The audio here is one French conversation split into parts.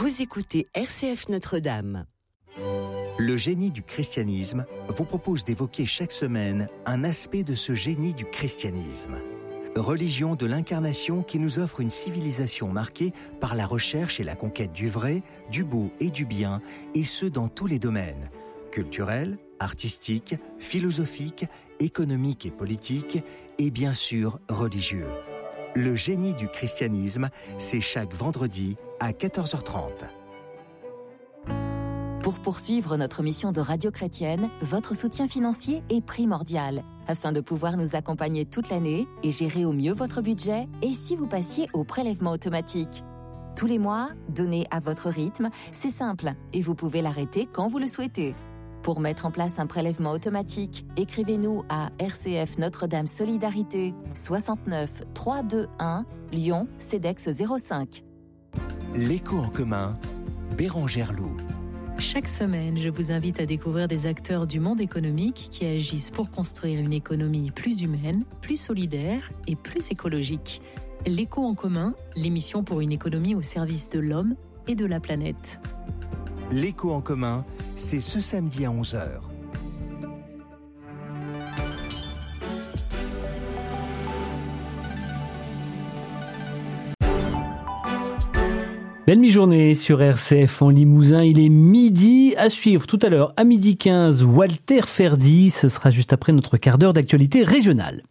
Vous écoutez RCF Notre-Dame. Le génie du christianisme vous propose d'évoquer chaque semaine un aspect de ce génie du christianisme. Religion de l'incarnation qui nous offre une civilisation marquée par la recherche et la conquête du vrai, du beau et du bien, et ce dans tous les domaines, culturels, artistiques, philosophiques, économiques et politiques, et bien sûr religieux. Le génie du christianisme, c'est chaque vendredi à 14h30. Pour poursuivre notre mission de radio chrétienne, votre soutien financier est primordial afin de pouvoir nous accompagner toute l'année et gérer au mieux votre budget. Et si vous passiez au prélèvement automatique tous les mois, donnez à votre rythme, c'est simple et vous pouvez l'arrêter quand vous le souhaitez. Pour mettre en place un prélèvement automatique, écrivez-nous à RCF Notre-Dame Solidarité 69 321 Lyon CEDEX 05. L'écho en commun, Bérangère Loup. Chaque semaine, je vous invite à découvrir des acteurs du monde économique qui agissent pour construire une économie plus humaine, plus solidaire et plus écologique. L'écho en commun, l'émission pour une économie au service de l'homme et de la planète. L'écho en commun, c'est ce samedi à 11h. Belle mi-journée sur RCF en Limousin, il est midi, à suivre tout à l'heure à 12h15 Walter Ferdy, ce sera juste après notre quart d'heure d'actualité régionale.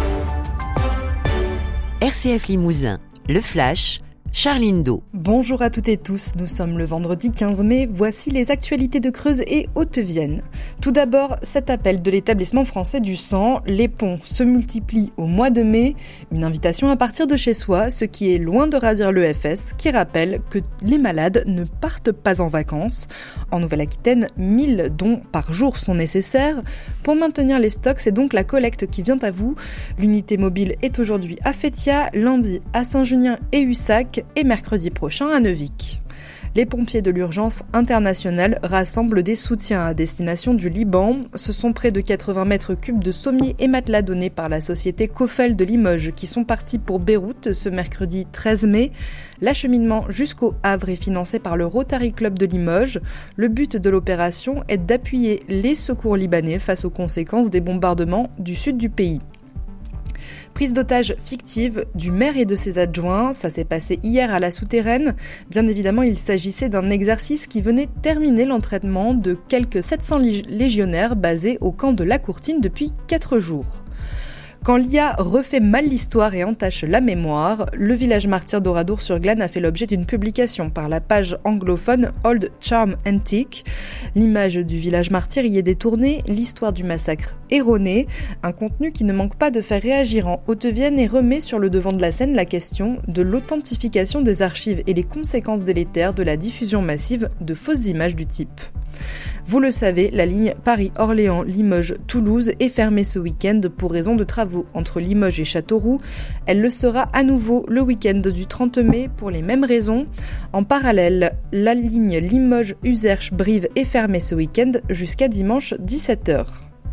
RCF Limousin, le Flash, Charline Do. Bonjour à toutes et tous, nous sommes le vendredi 15 mai, voici les actualités de Creuse et Haute-Vienne. Tout d'abord, cet appel de l'établissement français du sang, les ponts se multiplient au mois de mai, une invitation à partir de chez soi, ce qui est loin de ravir l'EFS, qui rappelle que les malades ne partent pas en vacances. En Nouvelle-Aquitaine, 1000 dons par jour sont nécessaires. Pour maintenir les stocks, c'est donc la collecte qui vient à vous. L'unité mobile est aujourd'hui à Fétia, lundi à Saint-Junien et Ussac, et mercredi prochain à Neuvic. Les pompiers de l'urgence internationale rassemblent des soutiens à destination du Liban. Ce sont près de 80 mètres cubes de sommiers et matelas donnés par la société Kofel de Limoges qui sont partis pour Beyrouth ce mercredi 13 mai. L'acheminement jusqu'au Havre est financé par le Rotary Club de Limoges. Le but de l'opération est d'appuyer les secours libanais face aux conséquences des bombardements du sud du pays. Prise d'otage fictive du maire et de ses adjoints, ça s'est passé hier à la Souterraine. Bien évidemment, il s'agissait d'un exercice qui venait terminer l'entraînement de quelques 700 légionnaires basés au camp de La Courtine depuis 4 jours. Quand l'IA refait mal l'histoire et entache la mémoire, le village martyr d'Oradour-sur-Glane a fait l'objet d'une publication par la page anglophone Old Charm Antique. L'image du village martyr y est détournée, l'histoire du massacre erronée, un contenu qui ne manque pas de faire réagir en Haute-Vienne et remet sur le devant de la scène la question de l'authentification des archives et les conséquences délétères de la diffusion massive de fausses images du type. Vous le savez, la ligne Paris-Orléans-Limoges-Toulouse est fermée ce week-end pour raison de travaux entre Limoges et Châteauroux. Elle le sera à nouveau le week-end du 30 mai pour les mêmes raisons. En parallèle, la ligne Limoges-Uzerche-Brive est fermée ce week-end jusqu'à dimanche 17h.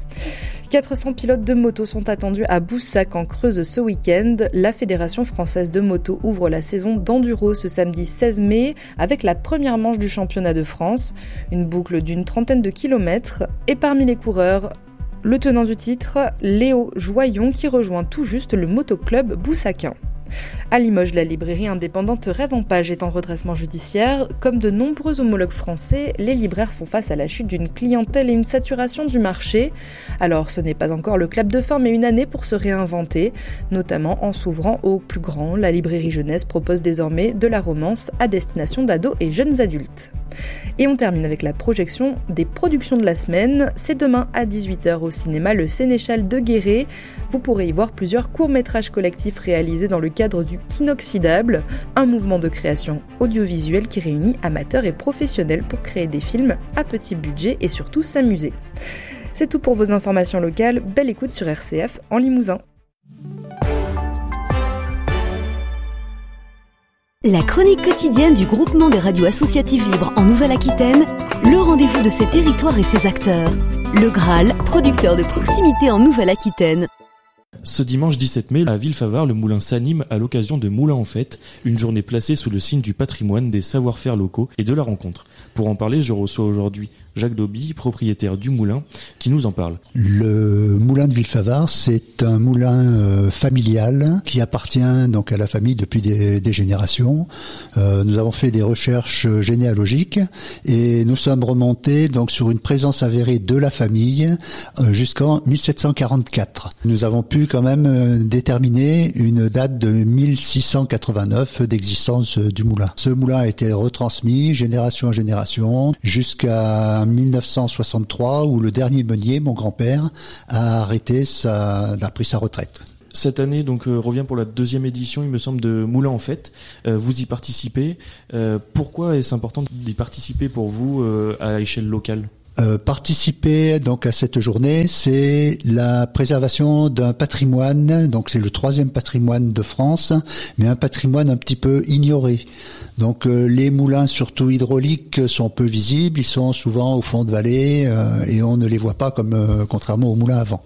400 pilotes de moto sont attendus à Boussac en Creuse ce week-end. La Fédération française de moto ouvre la saison d'enduro ce samedi 16 mai avec la première manche du championnat de France. Une boucle d'une trentaine de kilomètres. Et parmi les coureurs, le tenant du titre, Léo Joyon, qui rejoint tout juste le motoclub boussaquin. À Limoges, la librairie indépendante Rêve en Page est en redressement judiciaire. Comme de nombreux homologues français, les libraires font face à la chute d'une clientèle et une saturation du marché. Alors, ce n'est pas encore le clap de fin, mais une année pour se réinventer, notamment en s'ouvrant aux plus grands. La librairie jeunesse propose désormais de la romance à destination d'ados et jeunes adultes. Et on termine avec la projection des productions de la semaine. C'est demain à 18h au cinéma Le Sénéchal de Guéret. Vous pourrez y voir plusieurs courts-métrages collectifs réalisés dans le cadre du Kinoxydable, un mouvement de création audiovisuelle qui réunit amateurs et professionnels pour créer des films à petit budget et surtout s'amuser. C'est tout pour vos informations locales. Belle écoute sur RCF en Limousin. La chronique quotidienne du groupement des radios associatives libres en Nouvelle-Aquitaine, le rendez-vous de ses territoires et ses acteurs. Le Graal, producteur de proximité en Nouvelle-Aquitaine. Ce dimanche 17 mai, à Villefavard, le moulin s'anime à l'occasion de Moulin en Fête, une journée placée sous le signe du patrimoine, des savoir-faire locaux et de la rencontre. Pour en parler, je reçois aujourd'hui Jacques Dauby, propriétaire du moulin, qui nous en parle. Le moulin de Villefavard, c'est un moulin familial qui appartient donc à la famille depuis des générations. Nous avons fait des recherches généalogiques et nous sommes remontés donc sur une présence avérée de la famille jusqu'en 1744. Nous avons pu quand même déterminer une date de 1689 d'existence du moulin. Ce moulin a été retransmis génération en génération jusqu'à 1963 où le dernier meunier, mon grand-père, a pris sa retraite. Cette année donc revient pour la 2e édition, il me semble, de Moulin en Fête. Vous y participez. Pourquoi est-ce important d'y participer pour vous à échelle locale ? Participer donc à cette journée, c'est la préservation d'un patrimoine, donc c'est le 3e patrimoine de France, mais un patrimoine un petit peu ignoré. Donc les moulins, surtout hydrauliques, sont peu visibles, ils sont souvent au fond de vallée et on ne les voit pas comme contrairement aux moulins avant.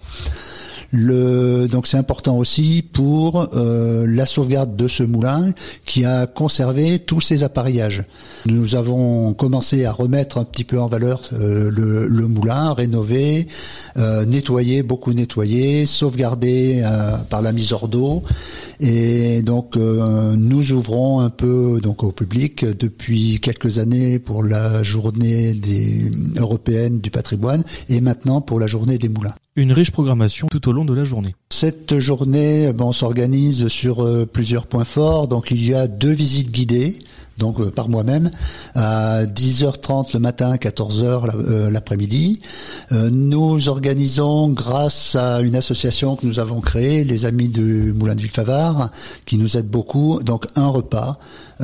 Donc c'est important aussi pour la sauvegarde de ce moulin qui a conservé tous ses appareillages. Nous avons commencé à remettre un petit peu en valeur le moulin, rénover, beaucoup nettoyer, sauvegarder par la mise hors d'eau. Et donc nous ouvrons un peu donc au public depuis quelques années pour la journée européenne du patrimoine et maintenant pour la journée des moulins. Une riche programmation tout au long de la journée. Cette journée, on s'organise sur plusieurs points forts. Donc il y a 2 visites guidées, donc par moi-même, à 10h30 le matin, 14h l'après-midi. Nous organisons, grâce à une association que nous avons créée, les Amis du Moulin de Villefavard, qui nous aide beaucoup, donc un repas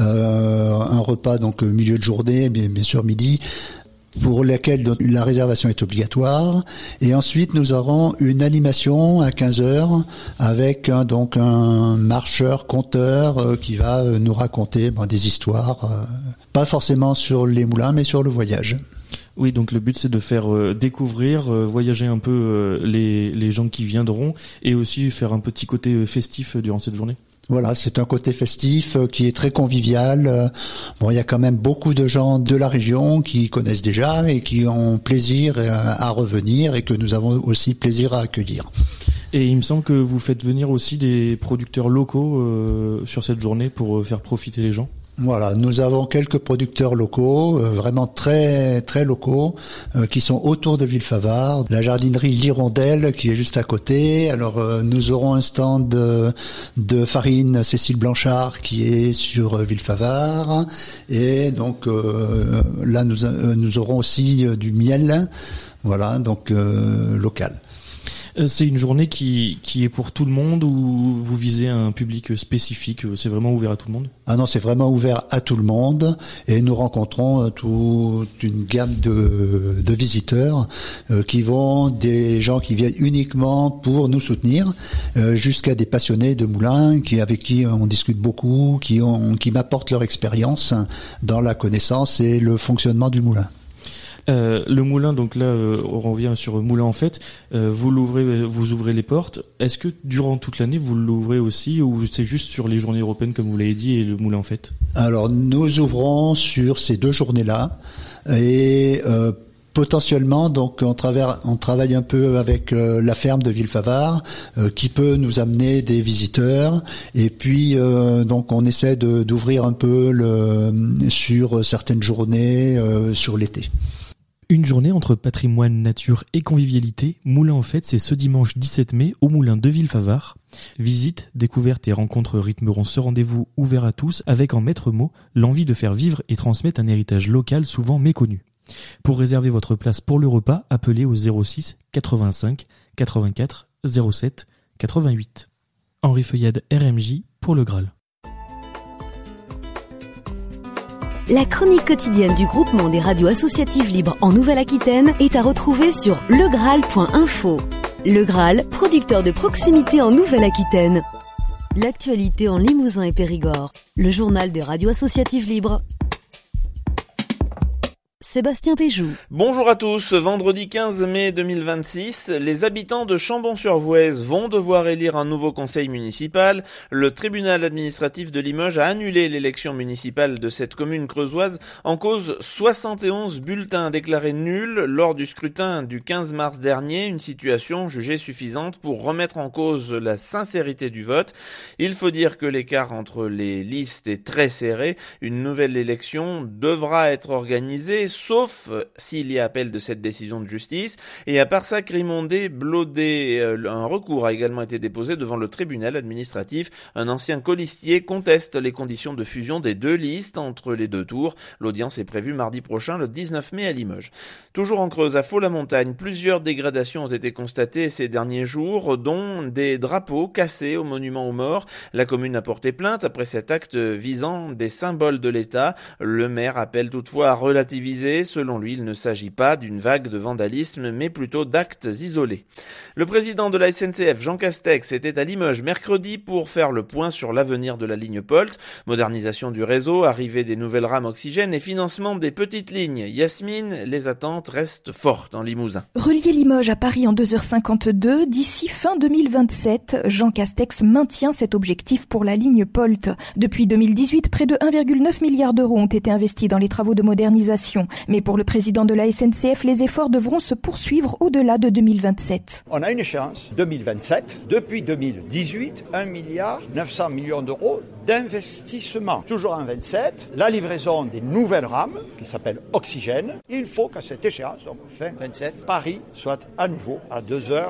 donc milieu de journée, bien sûr midi, pour laquelle la réservation est obligatoire. Et ensuite, nous aurons une animation à 15h avec un marcheur, conteur qui va nous raconter des histoires, pas forcément sur les moulins, mais sur le voyage. Oui, donc le but c'est de faire découvrir, voyager un peu les gens qui viendront et aussi faire un petit côté festif durant cette journée. Voilà, c'est un côté festif qui est très convivial. Il y a quand même beaucoup de gens de la région qui connaissent déjà et qui ont plaisir à revenir et que nous avons aussi plaisir à accueillir. Et il me semble que vous faites venir aussi des producteurs locaux sur cette journée pour faire profiter les gens. Voilà, nous avons quelques producteurs locaux, vraiment très très locaux, qui sont autour de Villefavard. La jardinerie L'Hirondelle qui est juste à côté. Alors nous aurons un stand de farine Cécile Blanchard qui est sur Villefavard. Et donc là nous aurons aussi du miel, voilà, donc local. C'est une journée qui est pour tout le monde ou vous visez un public spécifique? C'est vraiment ouvert à tout le monde? Ah non, c'est vraiment ouvert à tout le monde et nous rencontrons toute une gamme de visiteurs des gens qui viennent uniquement pour nous soutenir, jusqu'à des passionnés de moulins avec qui on discute beaucoup, qui m'apportent leur expérience dans la connaissance et le fonctionnement du moulin. Le moulin, donc là, on revient sur Moulin en Fête. Vous ouvrez les portes. Est-ce que durant toute l'année vous l'ouvrez aussi, ou c'est juste sur les journées européennes comme vous l'avez dit et le Moulin en Fête? Alors nous ouvrons sur ces 2 journées-là et potentiellement, donc on travaille un peu avec la ferme de Villefavard qui peut nous amener des visiteurs et puis donc on essaie d'ouvrir un peu sur certaines journées sur l'été. Une journée entre patrimoine, nature et convivialité, Moulin en Fête, c'est ce dimanche 17 mai au Moulin de Villefavard. Visites, découvertes et rencontres rythmeront ce rendez-vous ouvert à tous avec en maître mot l'envie de faire vivre et transmettre un héritage local souvent méconnu. Pour réserver votre place pour le repas, appelez au 06 85 84 07 88. Henri Feuillade, RMJ, pour le Graal. La chronique quotidienne du groupement des radios associatives libres en Nouvelle-Aquitaine est à retrouver sur legraal.info. Le Graal, producteur de proximité en Nouvelle-Aquitaine. L'actualité en Limousin et Périgord. Le journal des radios associatives libres. Sébastien Péjoux. Bonjour à tous, vendredi 15 mai 2026, les habitants de Chambon-sur-Voueize vont devoir élire un nouveau conseil municipal. Le tribunal administratif de Limoges a annulé l'élection municipale de cette commune creusoise en cause 71 bulletins déclarés nuls lors du scrutin du 15 mars dernier, une situation jugée suffisante pour remettre en cause la sincérité du vote. Il faut dire que l'écart entre les listes est très serré. Une nouvelle élection devra être organisée, sauf s'il y a appel de cette décision de justice. Et à part ça, Grimondé, Blaudet, un recours a également été déposé devant le tribunal administratif. Un ancien colistier conteste les conditions de fusion des deux listes entre les deux tours. L'audience est prévue mardi prochain, le 19 mai à Limoges. Toujours en Creuse, à Faux-la-Montagne, plusieurs dégradations ont été constatées ces derniers jours, dont des drapeaux cassés au monument aux morts. La commune a porté plainte après cet acte visant des symboles de l'État. Le maire appelle toutefois à relativiser. Selon lui, il ne s'agit pas d'une vague de vandalisme, mais plutôt d'actes isolés. Le président de la SNCF, Jean Castex, était à Limoges mercredi pour faire le point sur l'avenir de la ligne Polt. Modernisation du réseau, arrivée des nouvelles rames oxygène et financement des petites lignes. Yasmine, les attentes restent fortes en Limousin. Relier Limoges à Paris en 2h52, d'ici fin 2027, Jean Castex maintient cet objectif pour la ligne Polt. Depuis 2018, près de 1,9 milliard d'euros ont été investis dans les travaux de modernisation. Mais pour le président de la SNCF, les efforts devront se poursuivre au-delà de 2027. On a une échéance, 2027. Depuis 2018, 1,9 milliard d'euros d'investissement. Toujours en 27, la livraison des nouvelles rames, qui s'appellent Oxygène. Il faut qu'à cette échéance, donc fin 27, Paris soit à nouveau à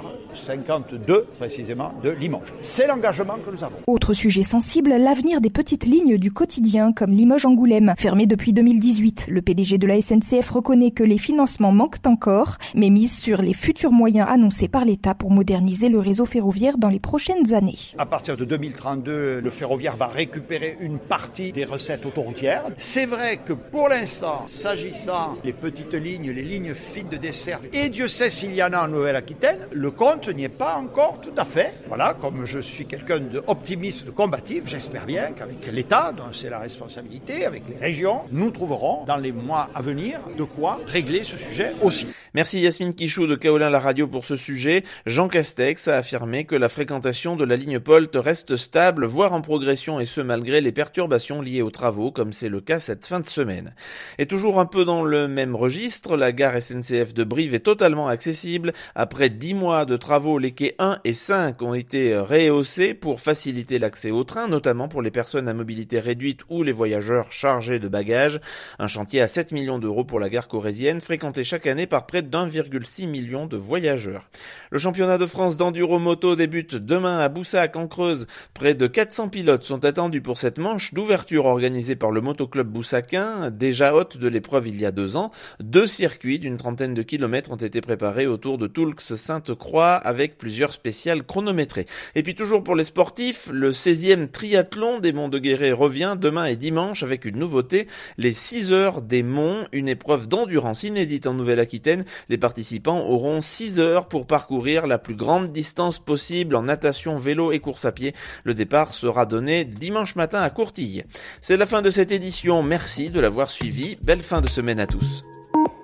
2h52 précisément de Limoges. C'est l'engagement que nous avons. Autre sujet sensible, l'avenir des petites lignes du quotidien comme Limoges-Angoulême. Fermée depuis 2018, le PDG de la SNCF reconnaît que les financements manquent encore, mais mise sur les futurs moyens annoncés par l'État pour moderniser le réseau ferroviaire dans les prochaines années. À partir de 2032, le ferroviaire va récupérer une partie des recettes autoroutières. C'est vrai que pour l'instant, s'agissant des petites lignes, les lignes fines de dessert, et Dieu sait s'il y en a en Nouvelle-Aquitaine, le compte n'y est pas encore tout à fait. Voilà, comme je suis quelqu'un d'optimiste, de combatif, j'espère bien qu'avec l'État, dont c'est la responsabilité, avec les régions, nous trouverons dans les mois à venir de quoi régler ce sujet aussi. Merci Yasmine Quichou de Kaolin La Radio pour ce sujet. Jean Castex a affirmé que la fréquentation de la ligne Polt reste stable, voire en progression, et ce malgré les perturbations liées aux travaux, comme c'est le cas cette fin de semaine. Et toujours un peu dans le même registre, la gare SNCF de Brive est totalement accessible. Après 10 mois de travaux, les quais 1 et 5 ont été rehaussés pour faciliter l'accès au train, notamment pour les personnes à mobilité réduite ou les voyageurs chargés de bagages. Un chantier à 7 millions d'euros pour la gare corrézienne, fréquentée chaque année par près d'1,6 million de voyageurs. Le championnat de France d'enduro-moto débute demain à Boussac en Creuse. Près de 400 pilotes sont attendus pour cette manche d'ouverture organisée par le motoclub boussaquin, déjà hôte de l'épreuve il y a 2 ans. 2 circuits d'une trentaine de kilomètres ont été préparés autour de Toulx-Sainte-Croix avec plusieurs spéciales chronométrées. Et puis toujours pour les sportifs, le 16e triathlon des Monts de Guéret revient demain et dimanche avec une nouveauté, les 6 heures des monts, une épreuve d'endurance inédite en Nouvelle-Aquitaine. Les participants auront 6 heures pour parcourir la plus grande distance possible en natation, vélo et course à pied. Le départ sera donné dimanche matin à Courtille. C'est la fin de cette édition, merci de l'avoir suivi, belle fin de semaine à tous.